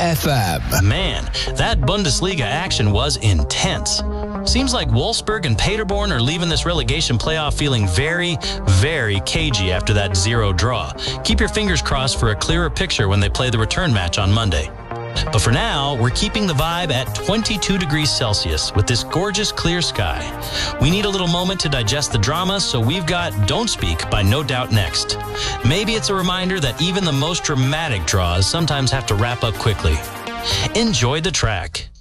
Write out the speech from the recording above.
FM. Man, that Bundesliga action was intense. Seems like Wolfsburg and Paderborn are leaving this relegation playoff feeling very, very cagey after that 0 draw. Keep your fingers crossed for a clearer picture when they play the return match on Monday. But for now, we're keeping the vibe at 22 degrees Celsius with this gorgeous clear sky. We need a little moment to digest the drama, so we've got Don't Speak by No Doubt next. Maybe it's a reminder that even the most dramatic draws sometimes have to wrap up quickly. Enjoy the track.